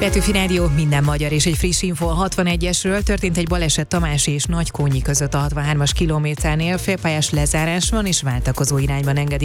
Petőfi Rádió, minden magyar és egy friss info a 61-esről. Történt egy baleset Tamási és Nagykónyi között a 63-as kilométernél, félpályás lezárás van és váltakozó irányban engedik